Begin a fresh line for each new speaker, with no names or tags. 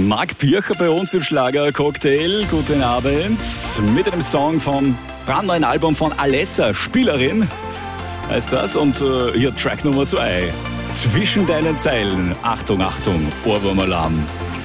Marc Pircher bei uns im Schlager-Cocktail. Guten Abend. Mit einem Song vom brandneuen Album von Alessa, Spielerin heißt das. Und hier Track Nummer 2. Zwischen deinen Zeilen. Achtung, Achtung, Ohrwurmalarm.